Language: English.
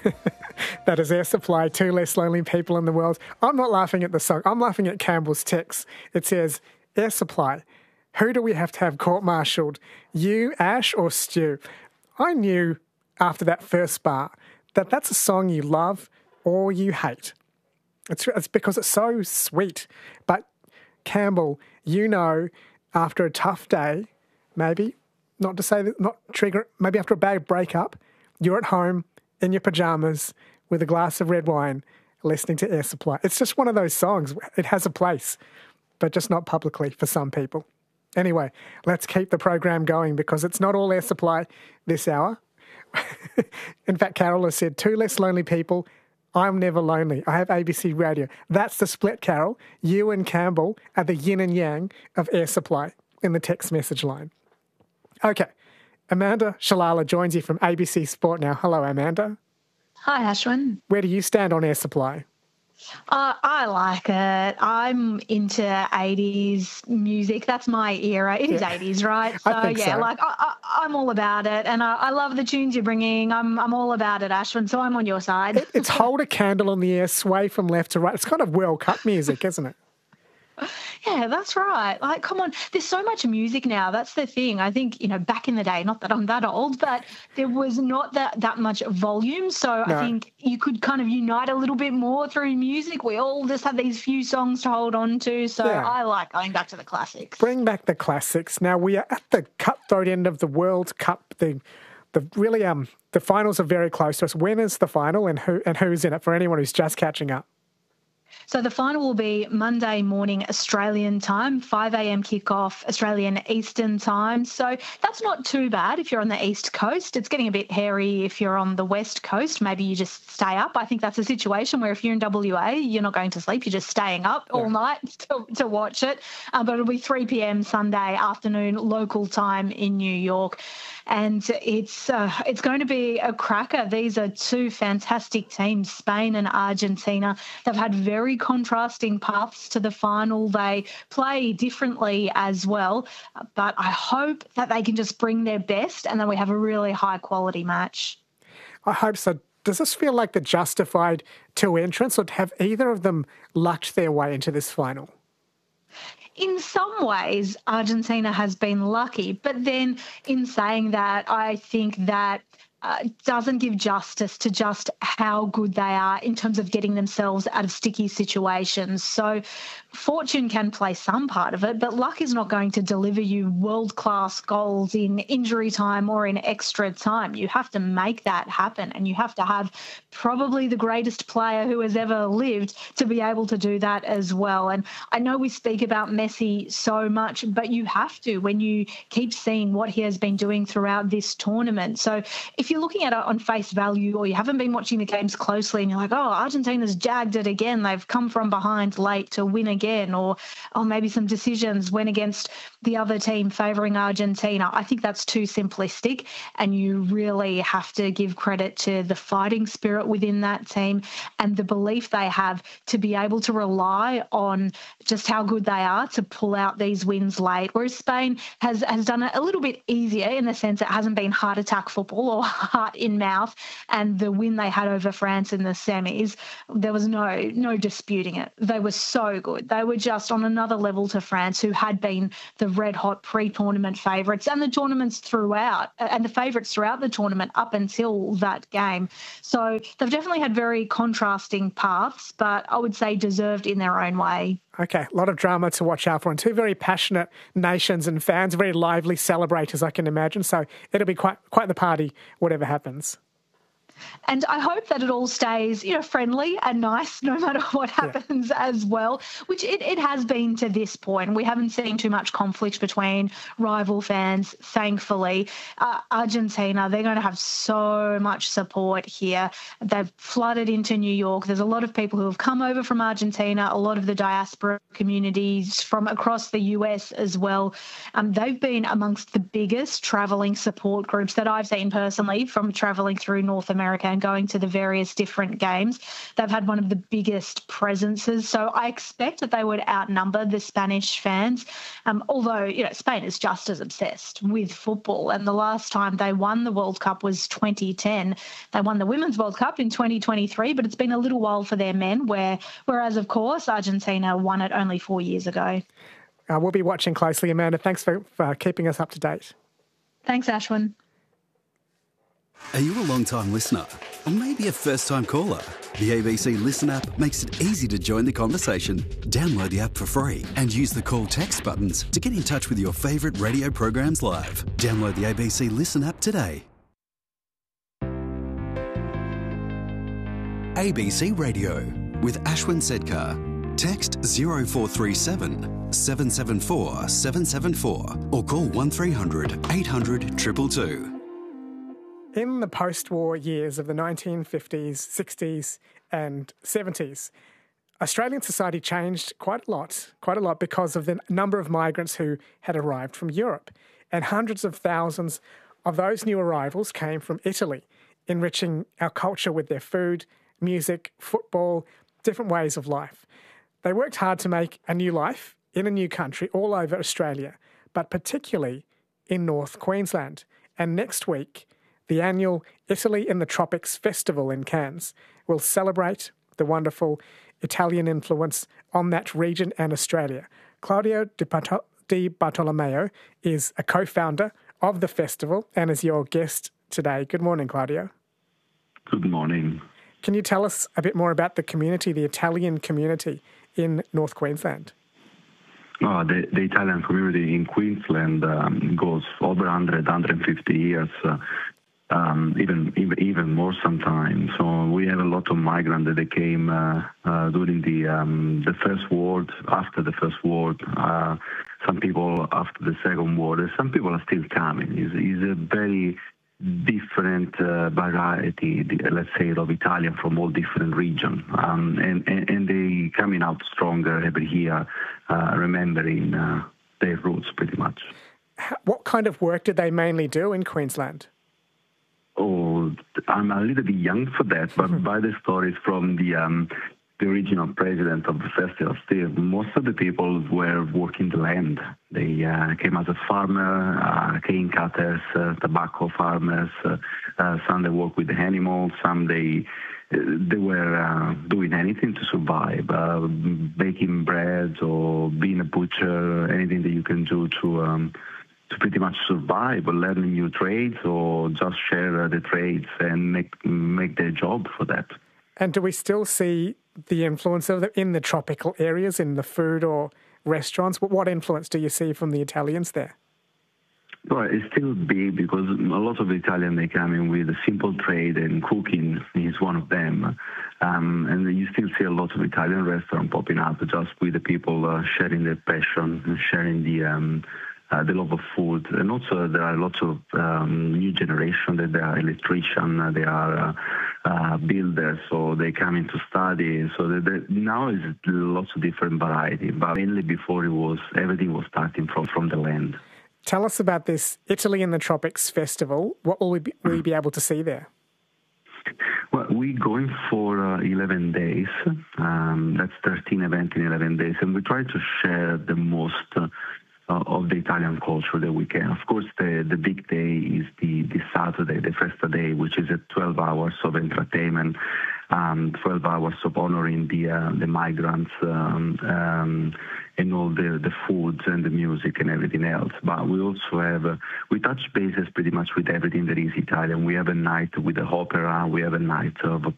That is Air Supply, Two Less Lonely People in the World. I'm not laughing at the song. I'm laughing at Campbell's text. It says, Air Supply, who do we have to have court-martialed? You, Ash, or Stu? I knew after that first bar that that's a song you love or you hate. It's because it's so sweet. But Campbell, you know, after a tough day, maybe, not to say that, not trigger, maybe after a bad breakup, you're at home in your pajamas with a glass of red wine listening to Air Supply. It's just one of those songs. It has a place, but just not publicly for some people. Anyway, let's keep the program going because it's not all Air Supply this hour. In fact, Carol has said, Two Less Lonely People, I'm never lonely. I have ABC Radio. That's the split, Carol. You and Campbell are the yin and yang of Air Supply in the text message line. Okay, Amanda Shalala joins you from ABC Sport now. Hello, Amanda. Hi, Ashwin. Where do you stand on Air Supply? I like it. I'm into 80s music. That's my era. It is 80s, right? So, I think so. Like I'm all about it. And I love the tunes you're bringing. I'm all about it, Ashwin, so I'm on your side. It's hold a candle on the air, sway from left to right. It's kind of World Cup music, isn't it? Yeah, that's right. Like, come on, there's so much music now. That's the thing. I think, back in the day, not that I'm that old, but there was not that much volume. So no. I think you could kind of unite a little bit more through music. We all just had these few songs to hold on to. So yeah. I like going back to the classics. Bring back the classics. Now, we are at the cutthroat end of the World Cup. The finals are very close to us. When is the final and who's in it for anyone who's just catching up? So the final will be Monday morning Australian time, 5 a.m. kickoff Australian Eastern time. So that's not too bad if you're on the East Coast. It's getting a bit hairy if you're on the West Coast. Maybe you just stay up. I think that's a situation where if you're in WA, you're not going to sleep. You're just staying up all night to watch it. But it'll be 3 p.m. Sunday afternoon local time in New York. And it's going to be a cracker. These are two fantastic teams, Spain and Argentina. They've had very contrasting paths to the final. They play differently as well. But I hope that they can just bring their best and then we have a really high-quality match. I hope so. Does this feel like the justified two entrants, or have either of them lucked their way into this final? In some ways, Argentina has been lucky, but then in saying that, I think that doesn't give justice to just how good they are in terms of getting themselves out of sticky situations. So fortune can play some part of it, but luck is not going to deliver you world-class goals in injury time or in extra time. You have to make that happen, and you have to have probably the greatest player who has ever lived to be able to do that as well. And I know we speak about Messi so much, but you have to when you keep seeing what he has been doing throughout this tournament. So if you're looking at it on face value, or you haven't been watching the games closely and you're like, oh, Argentina's jagged it again, they've come from behind late to win again, or maybe some decisions went against the other team favouring Argentina, I think that's too simplistic, and you really have to give credit to the fighting spirit within that team and the belief they have to be able to rely on just how good they are to pull out these wins late, whereas Spain has done it a little bit easier in the sense it hasn't been heart attack football or heart in mouth, and the win they had over France in the semis, there was no disputing it. They were so good. They were just on another level to France, who had been the red-hot pre-tournament favourites and the tournaments throughout, and the favourites throughout the tournament up until that game. So they've definitely had very contrasting paths, but I would say deserved in their own way. Okay, a lot of drama to watch out for, and two very passionate nations and fans, very lively celebrators, I can imagine. So it'll be quite the party, whatever happens. And I hope that it all stays, friendly and nice no matter what happens as well, which it has been to this point. We haven't seen too much conflict between rival fans, thankfully. Argentina, they're going to have so much support here. They've flooded into New York. There's a lot of people who have come over from Argentina, a lot of the diaspora communities from across the US as well. They've been amongst the biggest travelling support groups that I've seen personally from travelling through North America America and going to the various different games, they've had one of the biggest presences. So I expect that they would outnumber the Spanish fans, although, Spain is just as obsessed with football. And the last time they won the World Cup was 2010. They won the Women's World Cup in 2023, but it's been a little while for their men, whereas, of course, Argentina won it only 4 years ago. We'll be watching closely, Amanda. Thanks for keeping us up to date. Thanks, Ashwin. Are you a long-time listener? Or maybe a first-time caller? The ABC Listen app makes it easy to join the conversation. Download the app for free and use the call text buttons to get in touch with your favourite radio programs live. Download the ABC Listen app today. ABC Radio with Ashwin Sedkar. Text 0437 774 774 or call 1300 800 222. In the post-war years of the 1950s, 60s and 70s, Australian society changed quite a lot because of the number of migrants who had arrived from Europe. And hundreds of thousands of those new arrivals came from Italy, enriching our culture with their food, music, football, different ways of life. They worked hard to make a new life in a new country all over Australia, but particularly in North Queensland. And next week, the annual Italy in the Tropics Festival in Cairns will celebrate the wonderful Italian influence on that region and Australia. Claudio Di Bartolomeo is a co-founder of the festival and is your guest today. Good morning, Claudio. Good morning. Can you tell us a bit more about the community, the Italian community in North Queensland? The Italian community in Queensland goes over 150 years, even more sometimes. So we have a lot of migrants that they came during the First World, after the First World, some people after the Second World, and some people are still coming. It's a very different variety, let's say, of Italian from all different regions. And they coming out stronger every year, remembering their roots pretty much. What kind of work did they mainly do in Queensland? Oh, I'm a little bit young for that, but by the stories from the original president of the festival, still, most of the people were working the land. They came as a farmer, cane cutters, tobacco farmers. Some they work with the animals. Some they were doing anything to survive, baking bread or being a butcher, anything that you can do to pretty much survive, or learning new trades, or just share the trades and make their job for that. And do we still see the influence of in the tropical areas, in the food or restaurants? What influence do you see from the Italians there? Well, it's still big because a lot of Italians, they come in with a simple trade, and cooking is one of them. And you still see a lot of Italian restaurants popping up just with the people sharing their passion, sharing the love of food. And also there are lots of new generation that they are electricians, they are builders, so they come in to study. So now is lots of different variety, but mainly before everything was starting from the land. Tell us about this Italy in the Tropics Festival. What will we be able to see there? Well, we're going for 11 days. That's 13 events in 11 days, and we try to share the most of the Italian culture that we can. Of course, the big day is the Saturday, the Festa Day, which is 12 hours of entertainment, 12 hours of honoring the migrants and all the foods and the music and everything else. But we also have, we touch bases pretty much with everything that is Italian. We have a night with the opera, we have a night of